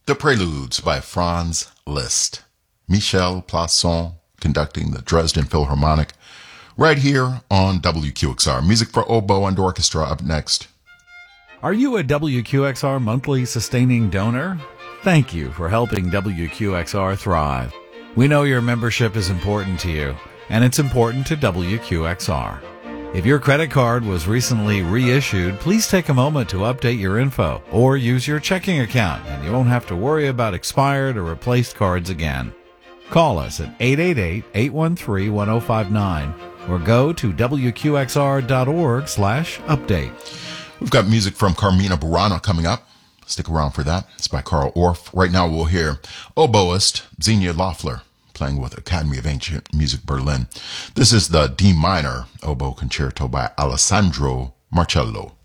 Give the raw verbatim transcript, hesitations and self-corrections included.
The Preludes by Franz Liszt. Michel Plasson conducting the Dresden Philharmonic right here on W Q X R. Music for oboe and orchestra up next. Are you a W Q X R monthly sustaining donor? Thank you for helping W Q X R thrive. We know your membership is important to you, and it's important to W Q X R. If your credit card was recently reissued, please take a moment to update your info or use your checking account, and you won't have to worry about expired or replaced cards again. Call us at eight eight eight, eight one three, one zero five nine or go to W Q X R dot org slash update. We've got music from Carmina Burana coming up. Stick around for that. It's by Carl Orff. Right now we'll hear oboist Xenia Loeffler playing with Academy of Ancient Music Berlin. This is the D minor oboe concerto by Alessandro Marcello.